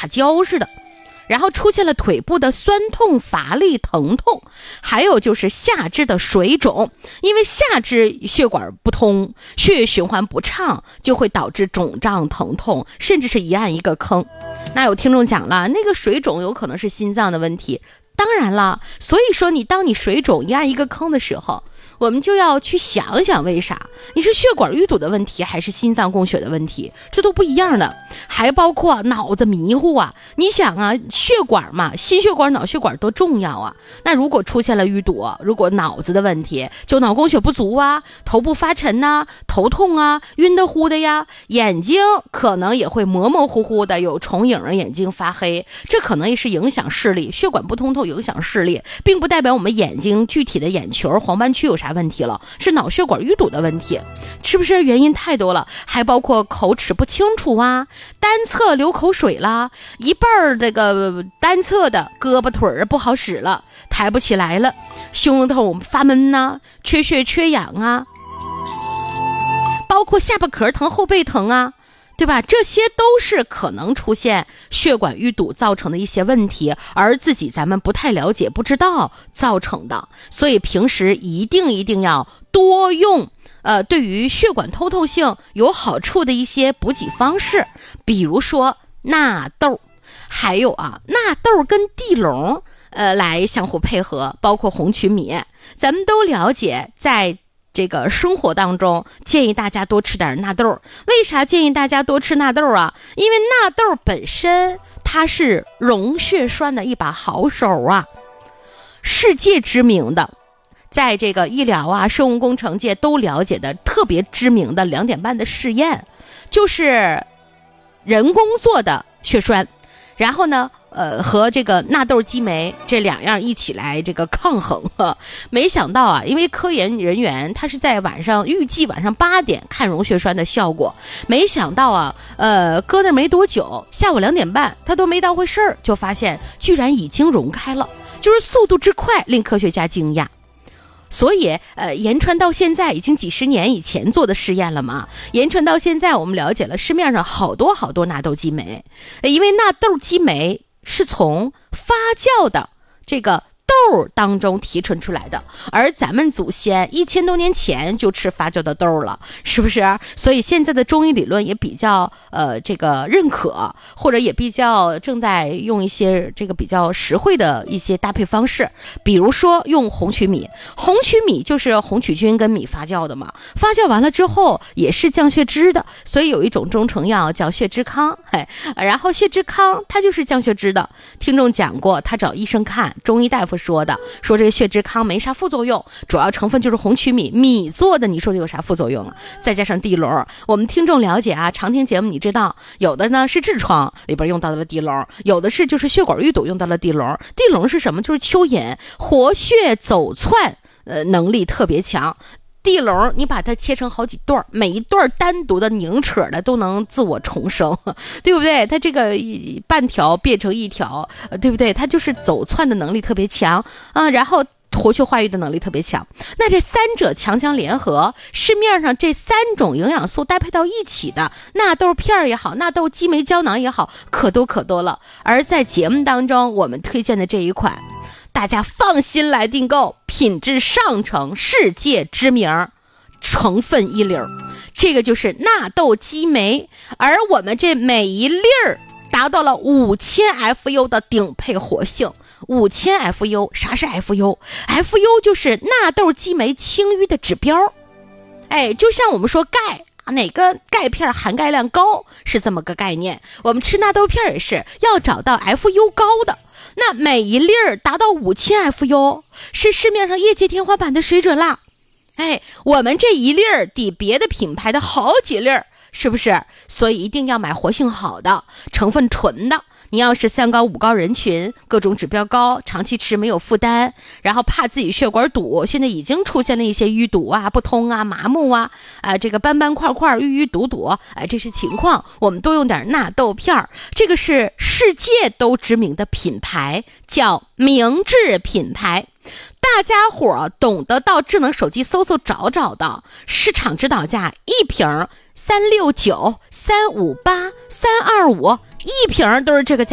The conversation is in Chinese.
打胶似的，然后出现了腿部的酸痛、乏力、疼痛，还有就是下肢的水肿，因为下肢血管不通，血液循环不畅，就会导致肿胀、疼痛，甚至是一按一个坑。那有听众讲了，那个水肿有可能是心脏的问题。当然了，所以说当你水肿一按一个坑的时候，我们就要去想想为啥你是血管淤堵的问题还是心脏供血的问题，这都不一样的。还包括脑子迷糊啊，你想啊，血管嘛，心血管脑血管多重要啊，那如果出现了淤堵，如果脑子的问题，就脑供血不足啊，头部发沉啊，头痛啊，晕得乎的呀，眼睛可能也会模模糊糊的有重影，眼睛发黑，这可能也是影响视力，血管不通透影响视力，并不代表我们眼睛具体的眼球黄斑区有啥问题了，是脑血管淤堵的问题，是不是？原因太多了，还包括口齿不清楚啊，单侧流口水啦，一半这个单侧的胳膊腿儿不好使了，抬不起来了，胸口发闷呐，缺血缺氧啊，包括下巴壳疼、后背疼啊，对吧？这些都是可能出现血管淤堵造成的一些问题，而自己咱们不太了解、不知道造成的。所以平时一定要多用对于血管通透性有好处的一些补给方式，比如说纳豆，还有纳豆跟地龙来相互配合，包括红曲米。咱们都了解，在这个生活当中建议大家多吃点纳豆。为啥建议大家多吃纳豆啊？因为纳豆本身它是溶血栓的一把好手啊，世界知名的，在这个医疗啊生物工程界都了解的特别知名的2点半的试验，就是人工做的血栓，然后呢和这个纳豆激酶这2样一起来这个抗衡没想到因为科研人员他是在预计晚上8点看溶血栓的效果，没想到搁那没多久，下午2点半他都没当回事儿，就发现居然已经溶开了，就是速度之快令科学家惊讶。所以言传到现在已经几十年以前做的试验了嘛，言传到现在我们了解了市面上好多纳豆激酶，因为纳豆激酶是从发酵的这个豆当中提纯出来的，而咱们祖先1000多年前就吃发酵的豆了，是不是？所以现在的中医理论也比较这个认可，或者也比较正在用一些这个比较实惠的一些搭配方式，比如说用红曲米。红曲米就是红曲菌跟米发酵的嘛，发酵完了之后也是降血脂的，所以有一种中成药叫血脂康，然后血脂康它就是降血脂的。听众讲过，他找医生看，中医大夫说这个血脂康没啥副作用，主要成分就是红曲米做的，你说这有啥副作用啊？再加上地龙，我们听众了解常听节目你知道，有的呢是痔疮里边用到了地龙，有的是就是血管淤堵用到了地龙。地龙是什么？就是蚯蚓，活血走窜能力特别强。地龙你把它切成好几段，每一段单独的拧扯的都能自我重生，对不对？它这个半条变成一条，对不对？它就是走窜的能力特别强然后活血化瘀的能力特别强。那这三者强联合，市面上这3种营养素搭配到一起的纳豆片也好，纳豆激酶胶囊也好，可多了。而在节目当中我们推荐的这一款，大家放心来订购，品质上乘，世界知名，成分一流，这个就是纳豆激酶。而我们这每一粒儿达到了5000 FU 的顶配活性。5000 FU， 啥是 FU？FU 就是纳豆激酶清淤的指标。就像我们说钙，哪个钙片含钙量高是这么个概念，我们吃纳豆片也是要找到 FU 高的。那每一粒儿达到5000 FU 是市面上业界天花板的水准啦。我们这一粒儿抵别的品牌的好几粒儿，是不是？所以一定要买活性好的，成分纯的。你要是3高5高人群，各种指标高，长期吃没有负担，然后怕自己血管堵，现在已经出现了一些淤堵不通麻木这个斑斑块块淤堵这是情况，我们多用点纳豆片。这个是世界都知名的品牌，叫明治品牌。大家伙懂得到智能手机搜找到，市场指导价一瓶369、358、325，一瓶都是这个价。